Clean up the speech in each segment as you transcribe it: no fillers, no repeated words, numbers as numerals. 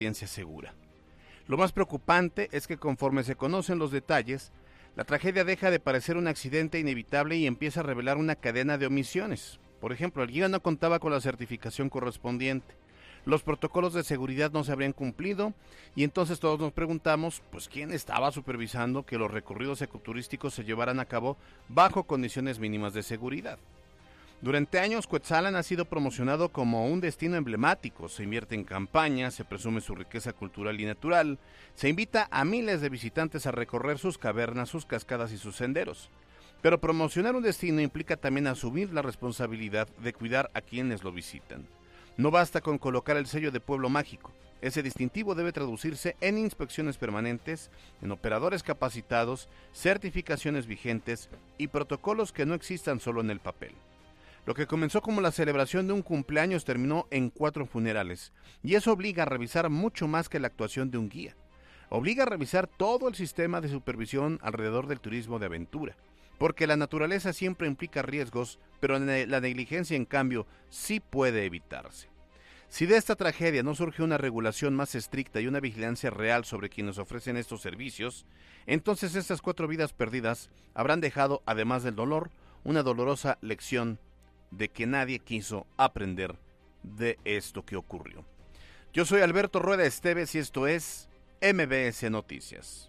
experiencia segura. Lo más preocupante es que conforme se conocen los detalles, la tragedia deja de parecer un accidente inevitable y empieza a revelar una cadena de omisiones. Por ejemplo, el guía no contaba con la certificación correspondiente, los protocolos de seguridad no se habrían cumplido y entonces todos nos preguntamos, pues ¿quién estaba supervisando que los recorridos ecoturísticos se llevaran a cabo bajo condiciones mínimas de seguridad? Durante años, Cuetzalan ha sido promocionado como un destino emblemático, se invierte en campañas, se presume su riqueza cultural y natural, se invita a miles de visitantes a recorrer sus cavernas, sus cascadas y sus senderos. Pero promocionar un destino implica también asumir la responsabilidad de cuidar a quienes lo visitan. No basta con colocar el sello de pueblo mágico. Ese distintivo debe traducirse en inspecciones permanentes, en operadores capacitados, certificaciones vigentes y protocolos que no existan solo en el papel. Lo que comenzó como la celebración de un cumpleaños terminó en 4 funerales, y eso obliga a revisar mucho más que la actuación de un guía. Obliga a revisar todo el sistema de supervisión alrededor del turismo de aventura, porque la naturaleza siempre implica riesgos, pero la negligencia, en cambio, sí puede evitarse. Si de esta tragedia no surge una regulación más estricta y una vigilancia real sobre quienes ofrecen estos servicios, entonces estas 4 vidas perdidas habrán dejado, además del dolor, una dolorosa lección de que nadie quiso aprender de esto que ocurrió. Yo soy Alberto Rueda Esteves y esto es MBS Noticias.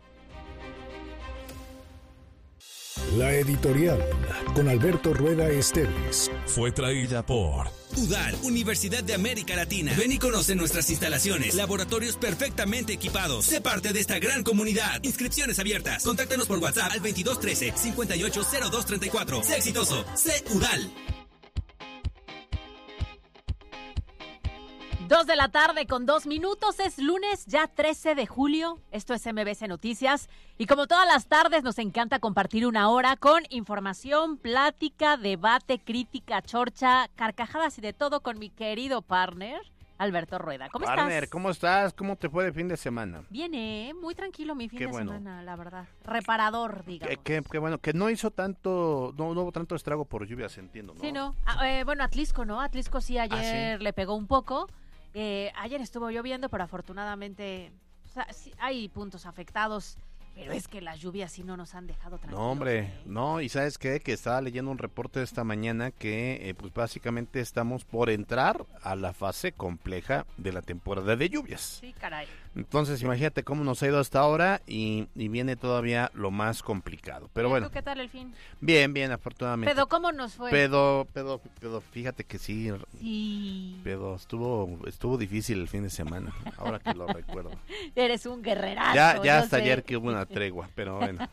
La editorial con Alberto Rueda Esteves fue traída por UDAL, Universidad de América Latina. Ven y conoce nuestras instalaciones, laboratorios perfectamente equipados. Sé parte de esta gran comunidad. Inscripciones abiertas. Contáctanos por WhatsApp al 2213-580234. Sé exitoso. Sé UDAL. 2 de la tarde con 2 minutos, es lunes ya 13 de julio, esto es MBS Noticias y como todas las tardes nos encanta compartir una hora con información, plática, debate, crítica, chorcha, carcajadas y de todo con mi querido partner, Alberto Rueda. ¿Cómo estás? Partner, ¿cómo estás? ¿Cómo te fue de fin de semana? Bien, muy tranquilo mi fin de bueno. semana, la verdad, reparador, digamos. Qué bueno, que no hizo tanto, no hubo tanto estrago por lluvias, entiendo, ¿no? Sí, no, bueno, Atlisco, ¿no? Atlisco sí ayer ¿sí? le pegó un poco. Ayer estuvo lloviendo, pero afortunadamente sí, hay puntos afectados, pero es que las lluvias sí no nos han dejado tranquilos. No, hombre, no, y ¿sabes qué? Que estaba leyendo un reporte esta mañana que pues básicamente estamos por entrar a la fase compleja de la temporada de lluvias. Sí, caray. Entonces imagínate cómo nos ha ido hasta ahora y viene todavía lo más complicado, pero bueno. ¿Tú qué tal el fin? Bien, afortunadamente. ¿Pero cómo nos fue? Pedo, fíjate que sí. Sí. Pedo, estuvo difícil el fin de semana, ahora que lo recuerdo. Eres un guerrerazo. Ya no hasta sé. ayer que hubo una tregua, pero bueno.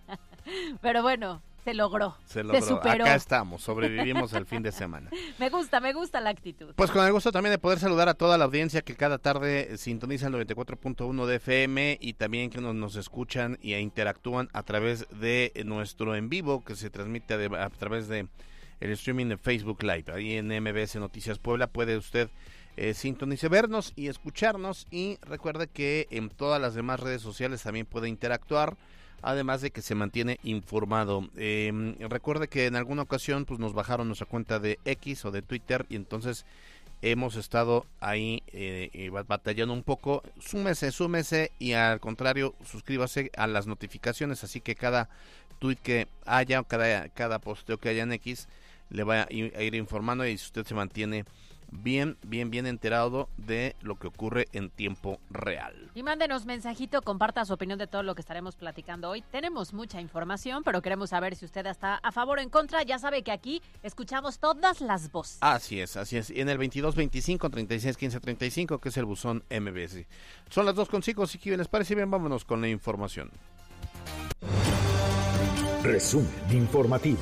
Pero bueno, se logró. Se logró. Se superó. Acá estamos, sobrevivimos el fin de semana. Me gusta la actitud. Pues con el gusto también de poder saludar a toda la audiencia que cada tarde sintoniza el 94.1 de FM y también que nos escuchan y interactúan a través de nuestro en vivo que se transmite a través de el streaming de Facebook Live. Ahí en MBS Noticias Puebla puede usted sintonizar, vernos y escucharnos, y recuerde que en todas las demás redes sociales también puede interactuar, además de que se mantiene informado. Recuerde que en alguna ocasión pues nos bajaron nuestra cuenta de X o de Twitter y entonces hemos estado ahí batallando un poco. Súmese y al contrario suscríbase a las notificaciones, así que cada tweet que haya o cada posteo que haya en X le va a ir informando y usted se mantiene bien enterado de lo que ocurre en tiempo real. Y mándenos mensajito, comparta su opinión de todo lo que estaremos platicando hoy. Tenemos mucha información, pero queremos saber si usted está a favor o en contra. Ya sabe que aquí escuchamos todas las voces. Así es. Y en el 2225-361535, que es el buzón MBS. Son las 2:05, si les parece bien, vámonos con la información. Resumen informativo.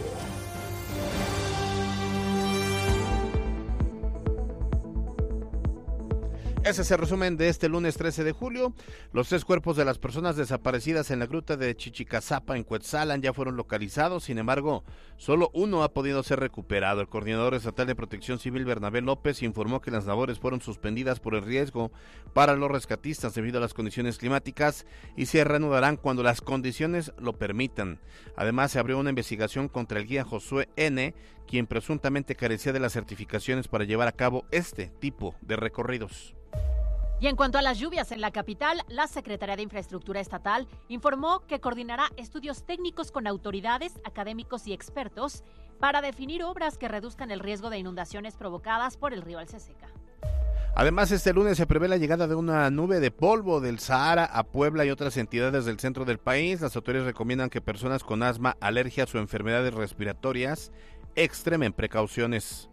Ese es el resumen de este lunes 13 de julio. Los 3 cuerpos de las personas desaparecidas en la gruta de Chichicazapa en Cuetzalan ya fueron localizados. Sin embargo, solo uno ha podido ser recuperado. El coordinador estatal de Protección Civil, Bernabé López, informó que las labores fueron suspendidas por el riesgo para los rescatistas debido a las condiciones climáticas y se reanudarán cuando las condiciones lo permitan. Además, se abrió una investigación contra el guía Josué N., quien presuntamente carecía de las certificaciones para llevar a cabo este tipo de recorridos. Y en cuanto a las lluvias en la capital, la Secretaría de Infraestructura Estatal informó que coordinará estudios técnicos con autoridades, académicos y expertos para definir obras que reduzcan el riesgo de inundaciones provocadas por el río Alceseca. Además, este lunes se prevé la llegada de una nube de polvo del Sahara a Puebla y otras entidades del centro del país. Las autoridades recomiendan que personas con asma, alergias o enfermedades respiratorias extremen precauciones.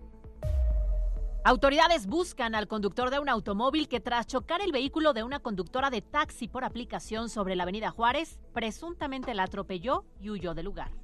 Autoridades buscan al conductor de un automóvil que tras chocar el vehículo de una conductora de taxi por aplicación sobre la avenida Juárez, presuntamente la atropelló y huyó del lugar.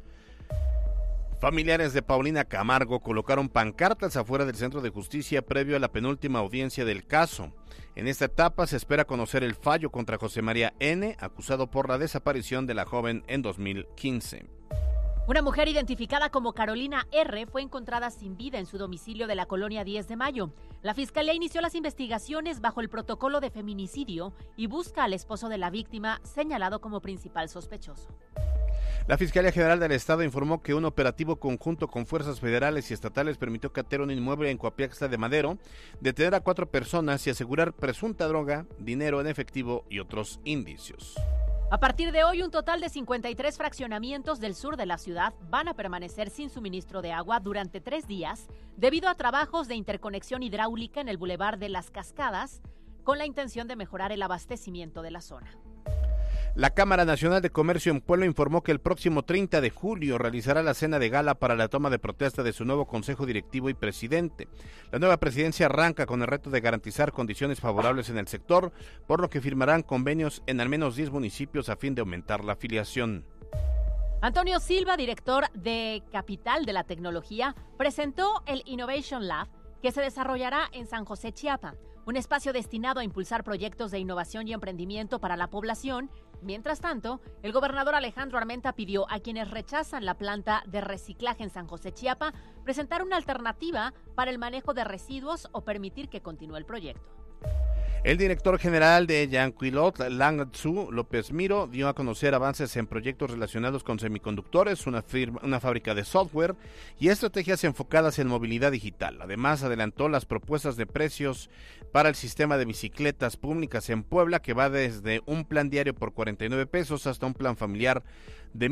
Familiares de Paulina Camargo colocaron pancartas afuera del Centro de Justicia previo a la penúltima audiencia del caso. En esta etapa se espera conocer el fallo contra José María N., acusado por la desaparición de la joven en 2015. Una mujer identificada como Carolina R. fue encontrada sin vida en su domicilio de la colonia 10 de Mayo. La Fiscalía inició las investigaciones bajo el protocolo de feminicidio y busca al esposo de la víctima, señalado como principal sospechoso. La Fiscalía General del Estado informó que un operativo conjunto con fuerzas federales y estatales permitió catear un inmueble en Coapiaxtla de Madero, detener a 4 personas y asegurar presunta droga, dinero en efectivo y otros indicios. A partir de hoy, un total de 53 fraccionamientos del sur de la ciudad van a permanecer sin suministro de agua durante 3 días debido a trabajos de interconexión hidráulica en el Boulevard de las Cascadas, con la intención de mejorar el abastecimiento de la zona. La Cámara Nacional de Comercio en Puebla informó que el próximo 30 de julio realizará la cena de gala para la toma de protesta de su nuevo consejo directivo y presidente. La nueva presidencia arranca con el reto de garantizar condiciones favorables en el sector, por lo que firmarán convenios en al menos 10 municipios a fin de aumentar la afiliación. Antonio Silva, director de Capital de la Tecnología, presentó el Innovation Lab, que se desarrollará en San José, Chiapas, un espacio destinado a impulsar proyectos de innovación y emprendimiento para la población. Mientras tanto, el gobernador Alejandro Armenta pidió a quienes rechazan la planta de reciclaje en San José, Chiapas, presentar una alternativa para el manejo de residuos o permitir que continúe el proyecto. El director general de Yanquilot, Lang Tzu López Miro, dio a conocer avances en proyectos relacionados con semiconductores, una fábrica de software y estrategias enfocadas en movilidad digital. Además, adelantó las propuestas de precios para el sistema de bicicletas públicas en Puebla, que va desde un plan diario por 49 pesos hasta un plan familiar de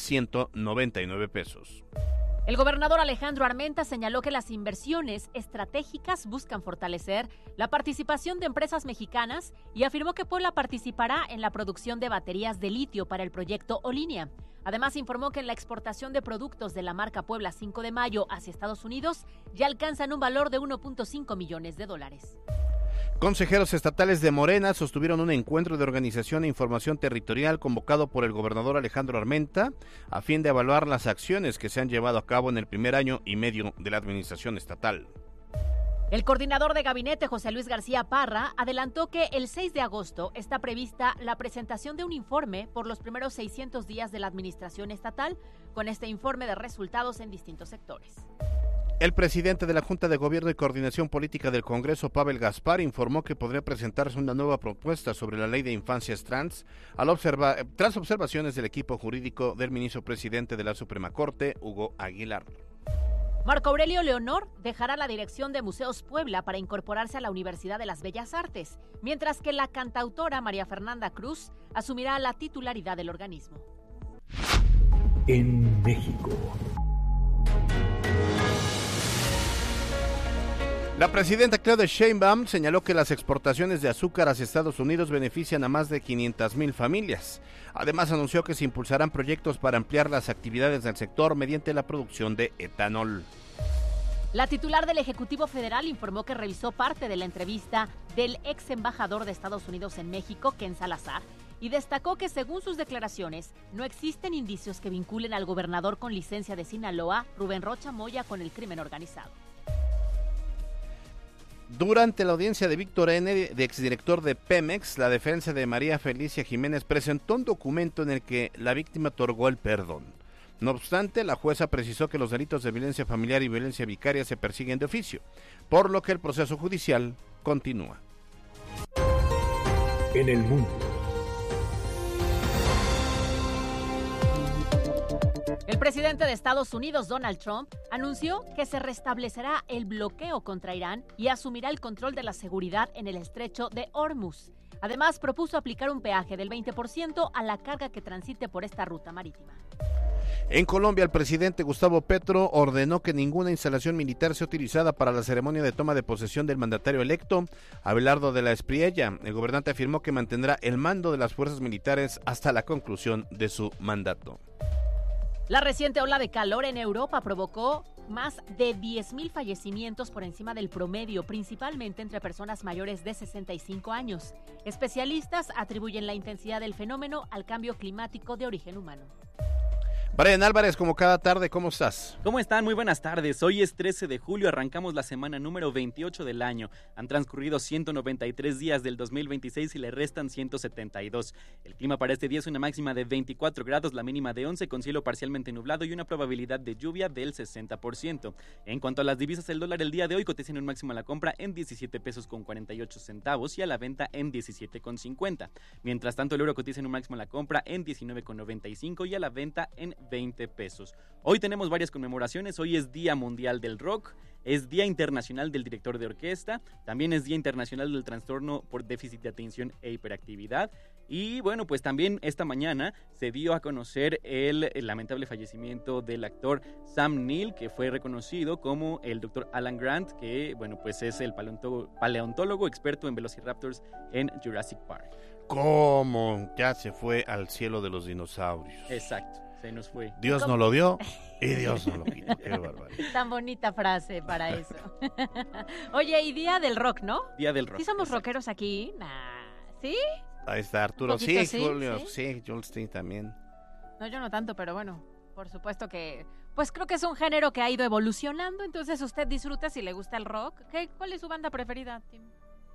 1,199 pesos. El gobernador Alejandro Armenta señaló que las inversiones estratégicas buscan fortalecer la participación de empresas mexicanas y afirmó que Puebla participará en la producción de baterías de litio para el proyecto Olinia. Además, informó que en la exportación de productos de la marca Puebla 5 de Mayo hacia Estados Unidos ya alcanzan un valor de $1.5 millones. Consejeros estatales de Morena sostuvieron un encuentro de organización e información territorial convocado por el gobernador Alejandro Armenta a fin de evaluar las acciones que se han llevado a cabo en el primer año y medio de la administración estatal. El coordinador de gabinete, José Luis García Parra, adelantó que el 6 de agosto está prevista la presentación de un informe por los primeros 600 días de la administración estatal, con este informe de resultados en distintos sectores. El presidente de la Junta de Gobierno y Coordinación Política del Congreso, Pavel Gaspar, informó que podría presentarse una nueva propuesta sobre la ley de infancias trans tras observaciones del equipo jurídico del ministro presidente de la Suprema Corte, Hugo Aguilar. Marco Aurelio Leonor dejará la dirección de Museos Puebla para incorporarse a la Universidad de las Bellas Artes, mientras que la cantautora María Fernanda Cruz asumirá la titularidad del organismo. En México. La presidenta Claudia Sheinbaum señaló que las exportaciones de azúcar hacia Estados Unidos benefician a más de 500,000 familias. Además, anunció que se impulsarán proyectos para ampliar las actividades del sector mediante la producción de etanol. La titular del Ejecutivo Federal informó que revisó parte de la entrevista del ex embajador de Estados Unidos en México, Ken Salazar, y destacó que según sus declaraciones no existen indicios que vinculen al gobernador con licencia de Sinaloa, Rubén Rocha Moya, con el crimen organizado. Durante la audiencia de Víctor N., de exdirector de Pemex, la defensa de María Felicia Jiménez presentó un documento en el que la víctima otorgó el perdón. No obstante, la jueza precisó que los delitos de violencia familiar y violencia vicaria se persiguen de oficio, por lo que el proceso judicial continúa. En el mundo. El presidente de Estados Unidos, Donald Trump, anunció que se restablecerá el bloqueo contra Irán y asumirá el control de la seguridad en el estrecho de Hormuz. Además, propuso aplicar un peaje del 20% a la carga que transite por esta ruta marítima. En Colombia, el presidente Gustavo Petro ordenó que ninguna instalación militar sea utilizada para la ceremonia de toma de posesión del mandatario electo, Abelardo de la Espriella. El gobernante afirmó que mantendrá el mando de las fuerzas militares hasta la conclusión de su mandato. La reciente ola de calor en Europa provocó más de 10,000 fallecimientos por encima del promedio, principalmente entre personas mayores de 65 años. Especialistas atribuyen la intensidad del fenómeno al cambio climático de origen humano. Brian Álvarez, como cada tarde, ¿cómo estás? ¿Cómo están? Muy buenas tardes. Hoy es 13 de julio, arrancamos la semana número 28 del año. Han transcurrido 193 días del 2026 y le restan 172. El clima para este día es una máxima de 24 grados, la mínima de 11, con cielo parcialmente nublado y una probabilidad de lluvia del 60%. En cuanto a las divisas, el dólar el día de hoy cotiza en un máximo a la compra en 17 pesos con 48 centavos y a la venta en 17 con 50. Mientras tanto, el euro cotiza en un máximo a la compra en 19 con 95 y a la venta en 20 pesos. Hoy tenemos varias conmemoraciones. Hoy es Día Mundial del Rock, es Día Internacional del Director de Orquesta, también es Día Internacional del Trastorno por Déficit de Atención e Hiperactividad. Y bueno, pues también esta mañana se dio a conocer el lamentable fallecimiento del actor Sam Neill, que fue reconocido como el Dr. Alan Grant, que bueno, pues es el paleontólogo experto en velociraptors en Jurassic Park. ¿Cómo? Ya se fue al cielo de los dinosaurios. Exacto. Se nos fue. Dios nos lo dio y Dios nos lo quitó. Qué barbaridad. Tan bonita frase para eso. Oye, y Día del Rock, ¿no? Día del Rock. ¿Sí somos exacto. rockeros aquí? ¿Sí? Ahí está Arturo. Poquito, Sí, Julio. Sí, Jules sí, también. No, yo no tanto, pero bueno, por supuesto que... Pues creo que es un género que ha ido evolucionando, entonces usted disfruta si le gusta el rock. ¿Cuál es su banda preferida, Tim?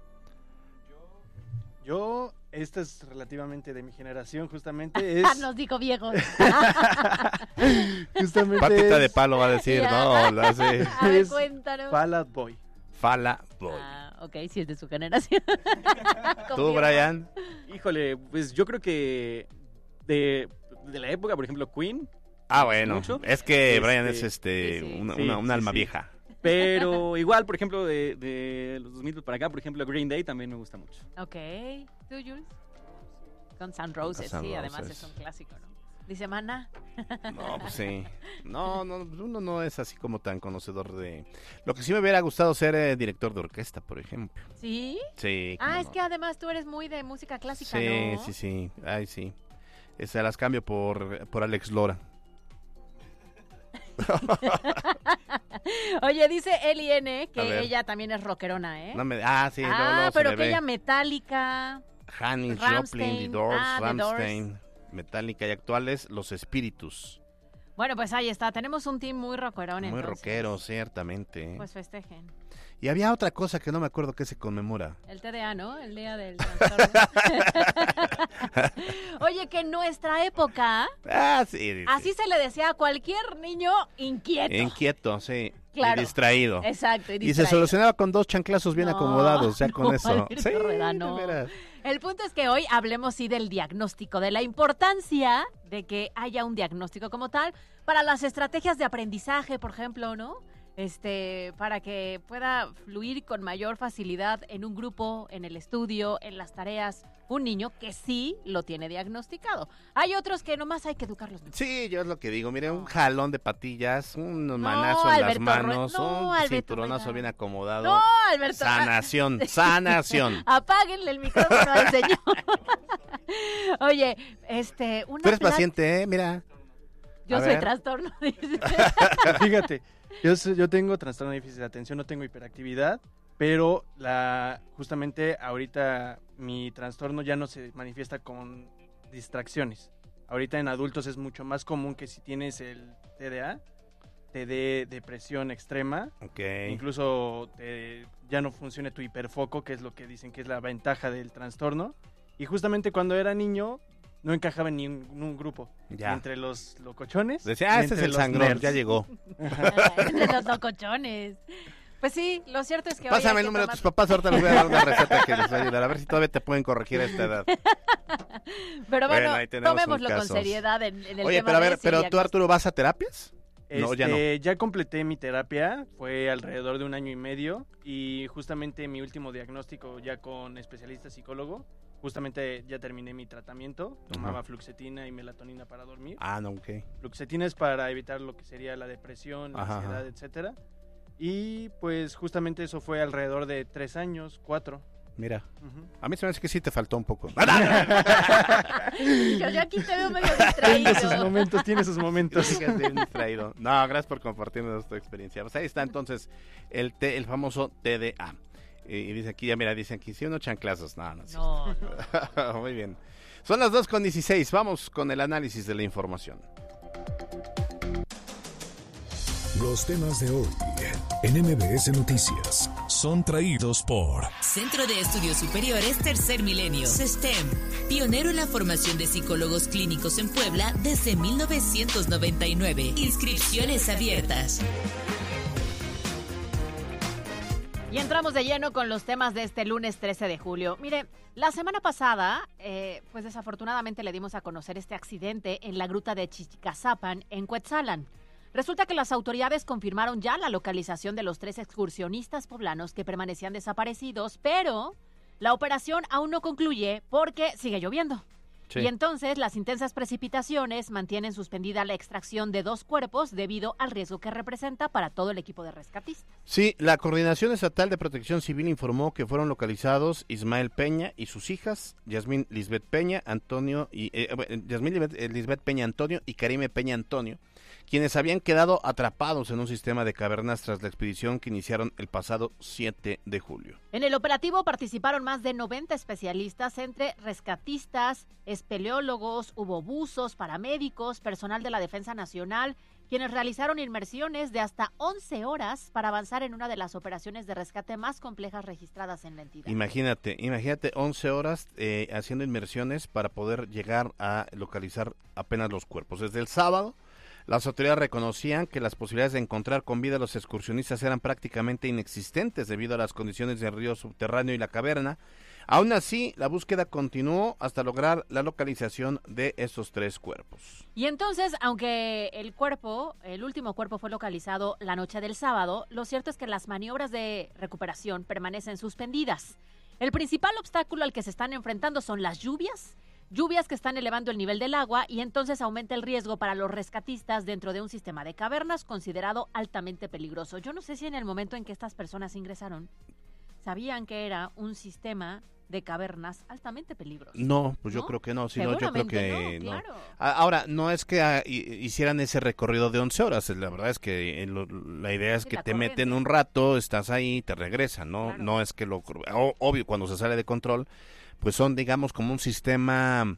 Yo, esta es relativamente de mi generación, justamente es... Nos dijo viejos. justamente Patita es de palo va a decir, Ya. no, la sé. A ver, Es cuéntanos. Fall Out Boy. Fala Boy. Ok, sí es de su generación. ¿Tú, Confirmo. Brian? Híjole, pues yo creo que de la época, por ejemplo, Queen, Ah, bueno. mucho. Es que Este, Brian es sí, sí. un Sí, alma sí. vieja. pero igual, por ejemplo, de los 2000 para acá, por ejemplo, Green Day también me gusta mucho. Ok. ¿Tú, Jules? Con Sun Roses, Sun sí, además Roses. es un clásico, ¿no? Dice Mana. No, pues sí. No, uno no es así como tan conocedor de... Lo que sí me hubiera gustado ser director de orquesta, por ejemplo. ¿Sí? Sí. cómo Ah, es no. que además tú eres muy de música clásica, Sí, ¿no? sí. Ay, sí. Se las cambio por Alex Lora. Oye, dice Eli N A que ver. ella también es rockerona, ¿eh? Sí, luego se pero le que ve. ella Metallica. Janis Rammstein. Joplin, The Doors, The Doors. Rammstein, Metallica y actuales, Los Espíritus. Bueno, pues ahí está. Tenemos un team muy rockerón, Muy entonces. rockero, ciertamente. Pues festejen. Y había otra cosa que no me acuerdo que se conmemora. El TDA, ¿no? El día del trastorno. Oye, que en nuestra época, Sí. así se le decía a cualquier niño inquieto. Inquieto, sí. Claro. Y distraído. Exacto. Y se solucionaba con 2 chanclazos bien No, acomodados, ya con no, eso. Alberto Sí, Rueda, de no. veras. El punto es que hoy hablemos sí del diagnóstico, de la importancia de que haya un diagnóstico como tal para las estrategias de aprendizaje, por ejemplo, ¿no? Para que pueda fluir con mayor facilidad en un grupo, en el estudio, en las tareas, un niño que sí lo tiene diagnosticado. Hay otros que nomás hay que educarlos. Sí, yo es lo que digo. Mire, un jalón de patillas, un No, manazo en las Alberto manos, No, un Alberto cinturonazo Rueda. bien acomodado. No, Alberto. Sanación, sanación. Apáguenle el micrófono al señor. Oye, una Tú eres plat- paciente, Mira. Yo A soy ver. trastorno, dice. Fíjate, yo tengo trastorno de déficit de atención, no tengo hiperactividad, pero justamente ahorita mi trastorno ya no se manifiesta con distracciones. Ahorita en adultos es mucho más común que si tienes el TDA, te dé depresión extrema, Ok. incluso ya no funcione tu hiperfoco, que es lo que dicen que es la ventaja del trastorno. Y justamente cuando era niño no encajaba en ningún grupo. Ya. Entre los locochones. Decía, y este es entre el los sangrón, nerds. ya llegó. De los locochones. Pues sí, lo cierto es que Pásame el número de tus papás, ahorita les voy a dar una receta que les va a ayudar. A ver si todavía te pueden corregir a esta edad. Pero bueno, ahí tenemos tomémoslo un con caso. seriedad en el Oye, tema pero a de ver, pero tú, diagnóstico. Arturo, ¿vas a terapias? No, ya no. Ya completé mi terapia, fue alrededor de 1 año y medio y justamente mi último diagnóstico ya con especialista psicólogo, justamente ya terminé mi tratamiento, tomaba fluoxetina y melatonina para dormir. Ah, no, ok. Fluoxetina es para evitar lo que sería la depresión, la ansiedad, etcétera. Y pues justamente eso fue alrededor de 3 años, 4. Mira, Ujú. a mí se me hace que sí te faltó un poco. Yo aquí te veo medio distraído. Tiene sus momentos. Sí, que estoy distraído. No, gracias por compartirnos tu experiencia. Pues ahí está entonces el famoso TDA. Y dice aquí, ya mira, dicen aquí, sí, uno chanclazos. No, sí. No. Muy bien. Son las 2:16. Vamos con el análisis de la información. Los temas de hoy en MBS Noticias son traídos por Centro de Estudios Superiores Tercer Milenio, CESTEM, pionero en la formación de psicólogos clínicos en Puebla desde 1999. Inscripciones abiertas. Y entramos de lleno con los temas de este lunes 13 de julio. Mire, la semana pasada, pues desafortunadamente le dimos a conocer este accidente en la gruta de Chichicazapan, en Cuetzalan. Resulta que las autoridades confirmaron ya la localización de los 3 excursionistas poblanos que permanecían desaparecidos, pero la operación aún no concluye porque sigue lloviendo. Sí. Y entonces las intensas precipitaciones mantienen suspendida la extracción de 2 cuerpos debido al riesgo que representa para todo el equipo de rescatistas. Sí, la Coordinación Estatal de Protección Civil informó que fueron localizados Ismael Peña y sus hijas, Yasmín Lisbeth Peña, Lisbeth Peña Antonio y Karime Peña Antonio, quienes habían quedado atrapados en un sistema de cavernas tras la expedición que iniciaron el pasado 7 de julio. En el operativo participaron más de 90 especialistas entre rescatistas, espeleólogos, hubo buzos, paramédicos, personal de la Defensa Nacional, quienes realizaron inmersiones de hasta 11 horas para avanzar en una de las operaciones de rescate más complejas registradas en la entidad. Imagínate 11 horas haciendo inmersiones para poder llegar a localizar apenas los cuerpos. Desde el sábado, las autoridades reconocían que las posibilidades de encontrar con vida a los excursionistas eran prácticamente inexistentes debido a las condiciones del río subterráneo y la caverna. Aún así, la búsqueda continuó hasta lograr la localización de esos 3 cuerpos. Y entonces, aunque el último cuerpo fue localizado la noche del sábado, lo cierto es que las maniobras de recuperación permanecen suspendidas. El principal obstáculo al que se están enfrentando son las lluvias que están elevando el nivel del agua y entonces aumenta el riesgo para los rescatistas dentro de un sistema de cavernas considerado altamente peligroso. Yo no sé si en el momento en que estas personas ingresaron, sabían que era un sistema de cavernas altamente peligroso. No, pues ¿No? yo creo que no, sino yo creo que no. no. Claro. Ahora, no es que hicieran ese recorrido de 11 horas, la verdad es que la idea es Sí, que la te corriente. meten un rato, estás ahí, te regresan, ¿no? Claro. No es que obvio, cuando se sale de control, pues son, digamos, como un sistema,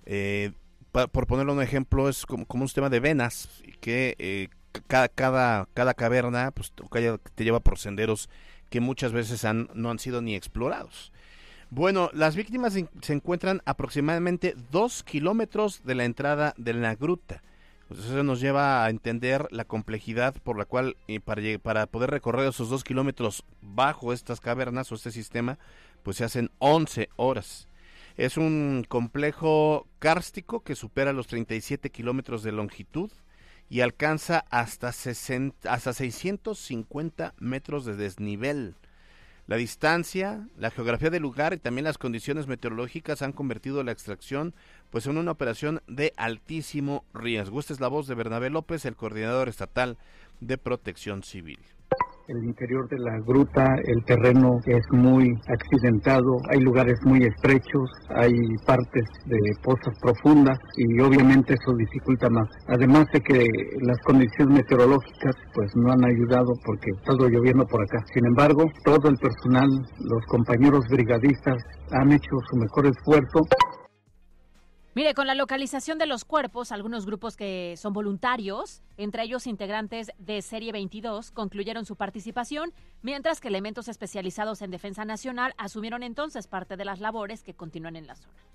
por ponerle un ejemplo, es como un sistema de venas, que cada caverna pues te lleva por senderos que muchas veces no han sido ni explorados. Bueno, las víctimas se encuentran aproximadamente 2 kilómetros de la entrada de la gruta. Pues eso nos lleva a entender la complejidad por la cual para poder recorrer esos 2 kilómetros bajo estas cavernas o este sistema, pues se hacen 11 horas. Es un complejo kárstico que supera los 37 kilómetros de longitud y alcanza hasta 650 metros de desnivel. La distancia, la geografía del lugar y también las condiciones meteorológicas han convertido la extracción pues en una operación de altísimo riesgo. Esta es la voz de Bernabé López, el coordinador estatal de Protección Civil. El interior de la gruta, el terreno es muy accidentado, hay lugares muy estrechos, hay partes de pozas profundas y obviamente eso dificulta más. Además de que las condiciones meteorológicas pues no han ayudado porque está lloviendo por acá. Sin embargo, todo el personal, los compañeros brigadistas han hecho su mejor esfuerzo. Mire, con la localización de los cuerpos, algunos grupos que son voluntarios, entre ellos integrantes de Serie 22, concluyeron su participación, mientras que elementos especializados en defensa nacional asumieron entonces parte de las labores que continúan en la zona.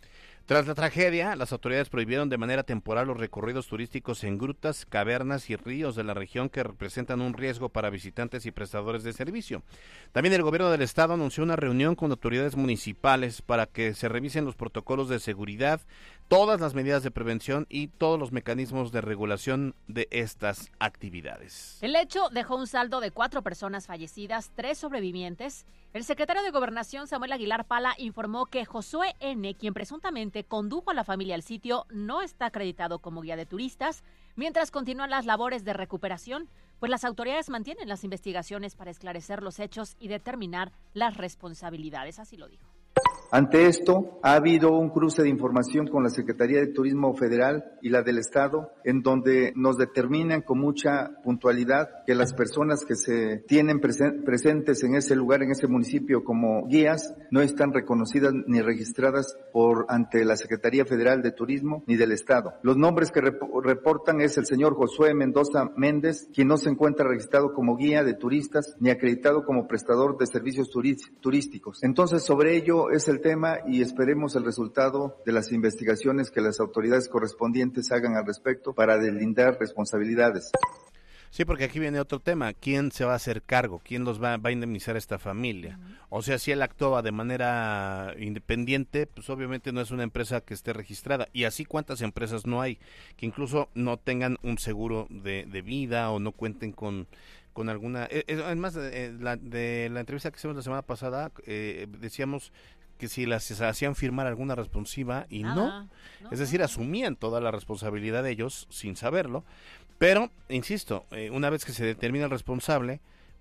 Tras la tragedia, las autoridades prohibieron de manera temporal los recorridos turísticos en grutas, cavernas y ríos de la región que representan un riesgo para visitantes y prestadores de servicio. También el gobierno del estado anunció una reunión con autoridades municipales para que se revisen los protocolos de seguridad, todas las medidas de prevención y todos los mecanismos de regulación de estas actividades. El hecho dejó un saldo de 4 personas fallecidas, 3 sobrevivientes. El secretario de Gobernación, Samuel Aguilar Pala, informó que Josué N., quien presuntamente condujo a la familia al sitio, no está acreditado como guía de turistas, mientras continúan las labores de recuperación, pues las autoridades mantienen las investigaciones para esclarecer los hechos y determinar las responsabilidades, así lo dijo. Ante esto, ha habido un cruce de información con la Secretaría de Turismo Federal y la del Estado, en donde nos determinan con mucha puntualidad que las personas que se tienen presentes en ese lugar, en ese municipio como guías, no están reconocidas ni registradas ante la Secretaría Federal de Turismo ni del Estado. Los nombres que reportan es el señor Josué Mendoza Méndez, quien no se encuentra registrado como guía de turistas ni acreditado como prestador de servicios turísticos. Entonces, sobre ello es el tema y esperemos el resultado de las investigaciones que las autoridades correspondientes hagan al respecto para deslindar responsabilidades. Sí, porque aquí viene otro tema. ¿Quién se va a hacer cargo? ¿Quién los va a indemnizar a esta familia? O sea, si él actuaba de manera independiente, pues obviamente no es una empresa que esté registrada. Y así cuántas empresas no hay que incluso no tengan un seguro de vida o no cuenten con alguna... Además, de la entrevista que hicimos la semana pasada, decíamos que si las hacían firmar alguna responsiva y no, es decir, asumían toda la responsabilidad de ellos sin saberlo, pero, insisto, una vez que se determina el responsable,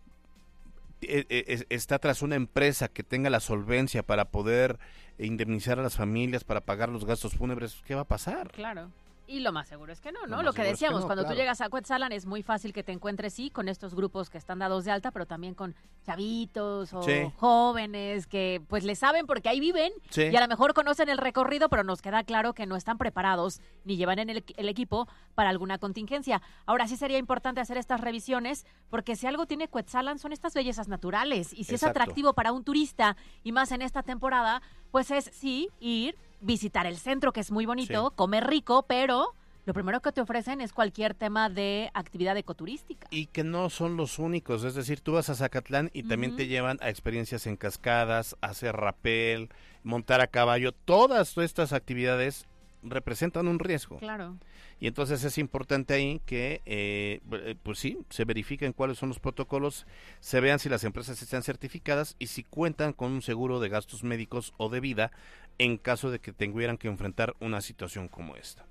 está tras una empresa que tenga la solvencia para poder indemnizar a las familias, para pagar los gastos fúnebres, ¿qué va a pasar? Claro. Y lo más seguro es que no, Lo que decíamos, cuando tú llegas a Cuetzalan es muy fácil que te encuentres, sí, con estos grupos que están dados de alta, pero también con chavitos o jóvenes que pues le saben porque ahí viven y a lo mejor conocen el recorrido, pero nos queda claro que no están preparados ni llevan en el equipo para alguna contingencia. Ahora sí sería importante hacer estas revisiones porque si algo tiene Cuetzalan son estas bellezas naturales y si es atractivo para un turista y más en esta temporada, pues es ir, visitar el centro, que es muy bonito, comer rico, pero lo primero que te ofrecen es cualquier tema de actividad ecoturística. Y que no son los únicos, es decir, tú vas a Zacatlán y también te llevan a experiencias en cascadas, hacer rapel, montar a caballo, todas estas actividades representan un riesgo. Claro. Y entonces es importante ahí que, pues sí, se verifiquen cuáles son los protocolos, se vean si las empresas están certificadas y si cuentan con un seguro de gastos médicos o de vida en caso de que tuvieran que enfrentar una situación como esta.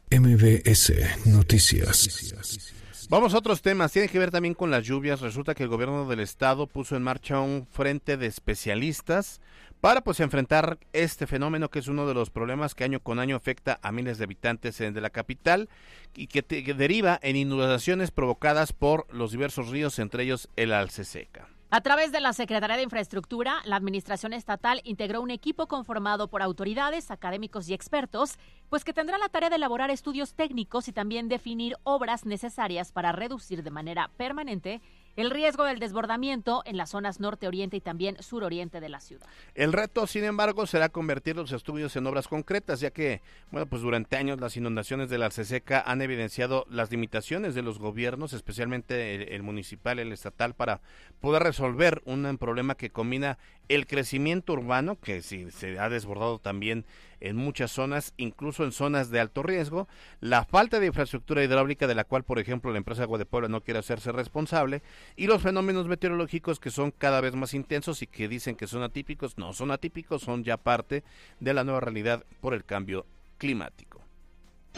MBS Noticias. Vamos a otros temas, tiene que ver también con las lluvias. Resulta que el gobierno del estado puso en marcha un frente de especialistas para pues enfrentar este fenómeno que es uno de los problemas que año con año afecta a miles de habitantes de la capital y que deriva en inundaciones provocadas por los diversos ríos, entre ellos el Alceseca. A través de la Secretaría de Infraestructura, la Administración Estatal integró un equipo conformado por autoridades, académicos y expertos, pues que tendrá la tarea de elaborar estudios técnicos y también definir obras necesarias para reducir de manera permanente el riesgo del desbordamiento en las zonas norte, oriente y también suroriente de la ciudad. El reto, sin embargo, será convertir los estudios en obras concretas, ya que, bueno, pues durante años las inundaciones de la Alceseca han evidenciado las limitaciones de los gobiernos, especialmente el municipal, el estatal, para poder resolver un problema que combina el crecimiento urbano, que sí se ha desbordado también en muchas zonas, incluso en zonas de alto riesgo, la falta de infraestructura hidráulica de la cual, por ejemplo, la empresa Agua de Puebla no quiere hacerse responsable, y los fenómenos meteorológicos que son cada vez más intensos y que dicen que son atípicos, no son atípicos, son ya parte de la nueva realidad por el cambio climático.